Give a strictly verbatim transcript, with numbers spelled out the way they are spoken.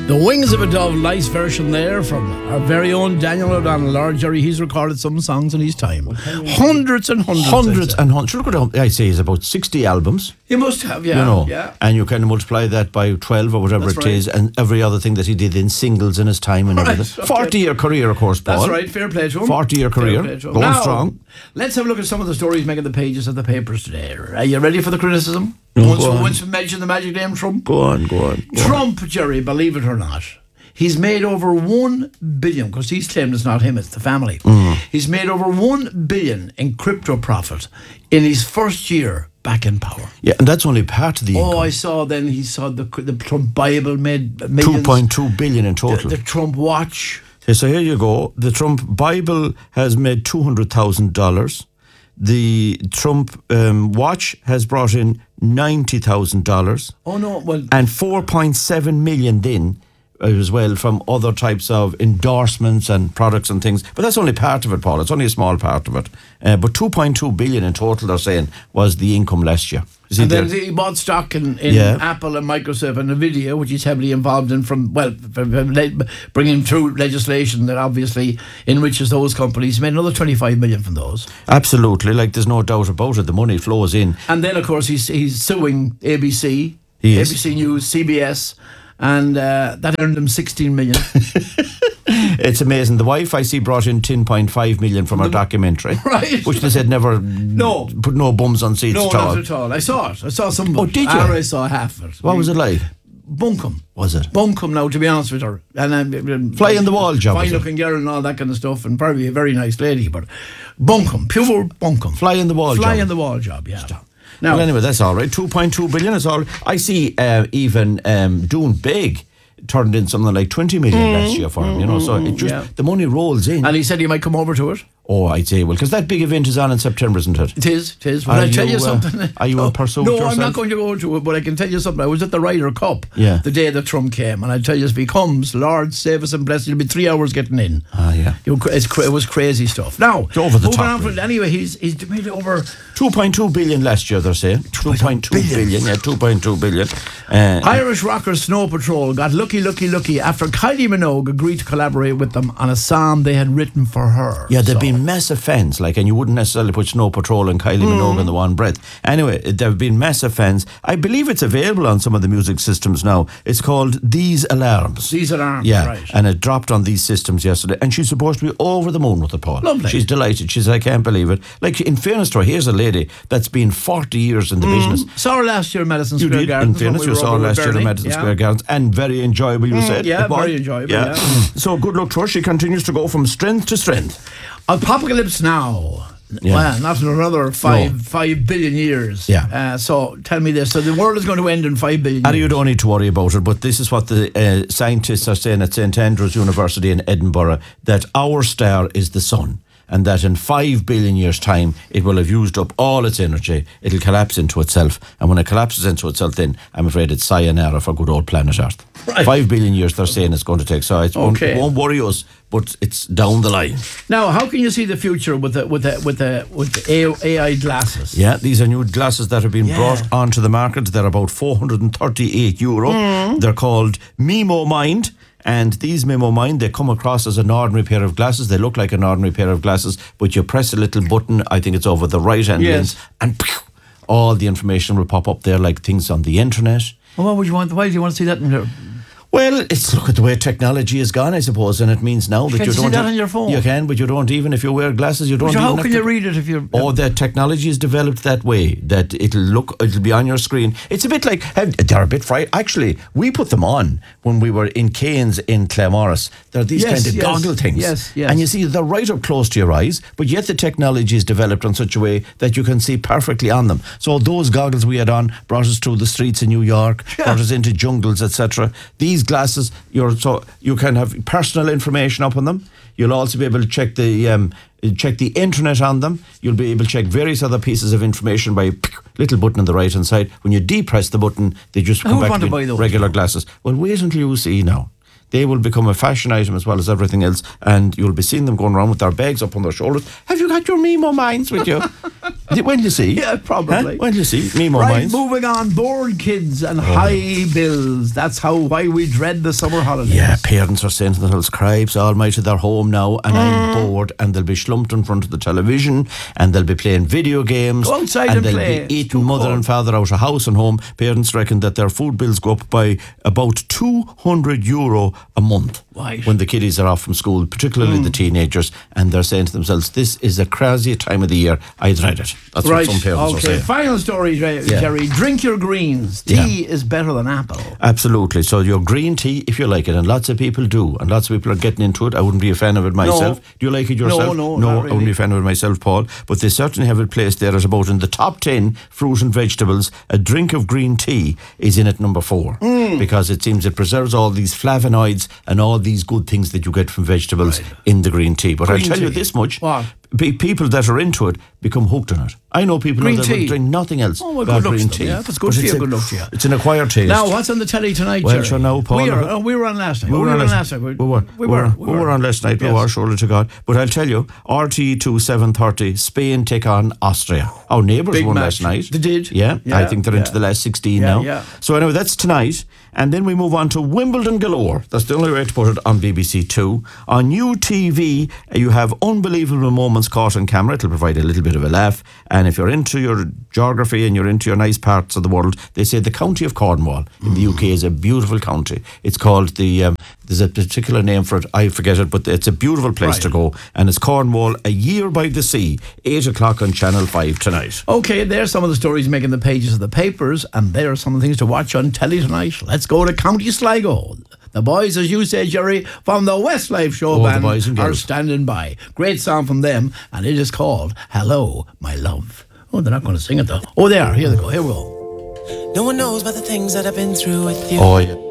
The Wings of a Dove, nice version there from our very own Daniel O'Donnell. Lord Jerry, he's recorded some songs in his time. Hundreds and hundreds. Hundreds and hundreds. Look at I'd say it's about sixty albums. He must have, yeah. You know, yeah. And you can multiply that by twelve or whatever That's it right. is, and every other thing that he did in singles in his time and Right, everything. okay. forty-year career, of course, Paul. That's right, fair play to him. forty-year Fair career, play to him. going Now, strong. Let's have a look at some of the stories making the pages of the papers today. Are you ready for the criticism? No, once, go on. once we mention the magic name Trump. Go on, go on. Go Trump, Jerry, believe it or not, he's made over one billion, because he's claimed it's not him, it's the family. Mm. He's made over one billion in crypto profit in his first year back in power. Yeah, and that's only part of the Oh, income. I saw then he saw the the Trump Bible made millions. two point two billion in The, total. the Trump watch. Okay, so here you go. The Trump Bible has made two hundred thousand dollars. The Trump um, watch has brought in ninety thousand dollars. Oh no, well, And four point seven million then uh, as well from other types of endorsements and products and things. But that's only part of it, Paul. It's only a small part of it. Uh, but two point two billion in total, they're saying, was the income last year. You see and then there? he bought stock in, in Yeah. Apple and Microsoft and Nvidia, which he's heavily involved in from, well, from, from le- bringing through legislation that obviously enriches those companies. He made another twenty-five million from those. Absolutely, like there's no doubt about it. The money flows in. And then, of course, he's he's suing A B C, He is. A B C News, C B S, and uh, that earned him sixteen million. It's amazing. The wife, I see, brought in ten point five million from her documentary. Right. Which they said never No. put no bums on seats No, at all. not at all. I saw it. I saw some of Oh, it. did you? Or I saw half of it. What was it like? Bunkum. Was it? Bunkum now, to be honest with her. And um, Fly on the wall job, was Fine it? looking girl and all that kind of stuff, and probably a very nice lady, but bunkum, pure bunkum. Fly in the wall Fly job. in the wall job, yeah. Now, Well, anyway, that's all right. two point two billion is all. I see uh, even um, Doing Big turned in something like twenty million last year for him, you know, so it just, yeah. the money rolls in. and he said he might come over to it. Oh, I'd say, well, because that big event is on in September, isn't it? It is, it is. But Are I'll tell you you, uh, something. are you in pursuit No, yourself? I'm not going to go to it, but I can tell you something. I was at the Ryder Cup Yeah. the day that Trump came, and I tell you, if he comes, Lord save us and bless us, it'll be three hours getting in. Ah, yeah. It was, it's, cra- it was crazy stuff. Now, It's over the moving top, on from really. it, anyway, he's he's made over two point two billion last year, they're saying. two point two billion, yeah, two point two billion. Uh, Irish rocker Snow Patrol got lucky, lucky, lucky after Kylie Minogue agreed to collaborate with them on a song they had written for her. Yeah, there've So- been massive fans, like, and you wouldn't necessarily put Snow Patrol and Kylie Minogue in the one breath. Anyway, it- there've been massive fans. I believe it's available on some of the music systems now. It's called These Alarms. These Alarms, yeah, right. and it dropped on these systems yesterday, and she's supposed to be over the moon with it, Paul. Lovely. She's delighted. She's, I can't believe it. Like, in fairness to her, here's a lady that's been forty years in the business. Saw her last year at Madison You Square did, Gardens. in fairness, when we you were saw over her with last year at Bernie. Madison Yeah. Square Gardens, and very enjoyable, you said. yeah, it was. very enjoyable, yeah. So good luck to her. She continues to go from strength to strength. Apocalypse Now. Yeah. Well, not in another five No. five billion years. Yeah. Uh, so tell me this: so the world is going to end in five billion. And years. you don't need to worry about it, but this is what the uh, scientists are saying at St Andrews University in Edinburgh, that our star is the sun, and that in five billion years' time, it will have used up all its energy. It'll collapse into itself. And when it collapses into itself, then I'm afraid it's sayonara for good old planet Earth. Right. Five billion years, they're saying it's going to take. So it won't, Okay. it won't worry us, but it's down the line. Now, how can you see the future with the with the with the with the A I glasses? Yeah, these are new glasses that have been Yeah. brought onto the market. They're about four hundred thirty-eight euro. Mm. They're called Mimo Mind. And these Mimo Mind, they come across as an ordinary pair of glasses. They look like an ordinary pair of glasses, but you press a little button, I think it's over the right hand Yes. lens, and pew, all the information will pop up there, like things on the internet. Well, what would you want? Why do you want to see that in there? Well, it's look at the way technology has gone, I suppose, and it means now that Can you you see don't that have- on your phone? You can, but you don't even if you wear glasses. You don't. So even how have can to- you read it if you're? Oh, the technology is developed that way that it'll look, it'll be on your screen. It's a bit like, have- they're a bit fright. Actually, we put them on when we were in Cairns in Claremorris. They're these Yes, kind of yes, goggle things. yes, yes. And you see, they're right up close to your eyes, but yet the technology is developed in such a way that you can see perfectly on them. So those goggles we had on brought us through the streets in New York, brought us into jungles, et cetera. These glasses, you're so you can have personal information up on them. You'll also be able to check the um, check the internet on them. You'll be able to check various other pieces of information by a little button on the right hand side. When you depress the button, they just Who come would back want to to buy being those? regular glasses. Well, wait until you see now. They will become a fashion item as well as everything else, and you'll be seeing them going around with their bags up on their shoulders. Have you got your Mimo Minds with you? When you see. Yeah, probably. Huh? When you see. Me more Right, minds. moving on. Bored kids and high bills. That's how why we dread the summer holidays. Yeah, parents are saying to themselves, cripes, almighty, they're home now and I'm bored, and they'll be slumped in front of the television and they'll be playing video games. Go outside and and they'll play. be It's eating too mother cold. and father out of house and home. Parents reckon that their food bills go up by about two hundred euro a month. Right. When the kiddies are off from school, particularly the teenagers, and they're saying to themselves, this is the crazy time of the year. I dread it. That's Right. what some parents are Okay. saying. Final story, Jerry. Yeah. Jerry. Drink your greens. Tea is better than apple. Absolutely. So your green tea, if you like it, and lots of people do, and lots of people are getting into it. I wouldn't be a fan of it myself. No. Do you like it yourself? No, no, no. not I really. wouldn't be a fan of it myself, Paul. But they certainly have it placed there as about in the top ten fruit and vegetables. A drink of green tea is in at number four Mm. because it seems it preserves all these flavonoids and all these good things that you get from vegetables in the green tea. But Green I'll tell you tea. this much: What? pe- people that are into it become hooked on it. I know people Green now that will tea? drink nothing else Oh, well, but good luck green to them. tea. Yeah, that's good But for it's you, a- good luck to you. It's an acquired taste. Now, what's on the telly tonight, Well, Jerry? sure, now, Paul, We, are, look- oh, we were on last night. We We were, were on on last, last night. we were, we were, we were on last night. We Yes. were, surely to God. But I'll tell you, R T E two seven thirty, Spain take on Austria. Our neighbours Big won match. last night. They did. Yeah, Yeah, I think they're into yeah. the last sixteen Yeah, now. yeah. So anyway, that's tonight. And then we move on to Wimbledon galore. That's the only way to put it on B B C Two. On U T V, you have unbelievable moments caught on camera. It'll provide a little bit of a laugh. And if you're into your geography and you're into your nice parts of the world, they say the county of Cornwall in the U K is a beautiful county. It's called the, um, there's a particular name for it, I forget it, but it's a beautiful place Right. to go. And it's Cornwall, a year by the sea, eight o'clock on Channel five tonight. Okay, there's some of the stories making the pages of the papers, and there are some of the things to watch on telly tonight. Let's go to County Sligo. The boys, as you say, Jerry, from the Westlife Show Oh, the band boys and are girls. standing by. Great song from them, and it is called Hello, My Love. Oh, they're not going to sing it, though. Oh, they are. Here they go. Here we go. No one knows about the things that I've been through with you. Oh, yeah.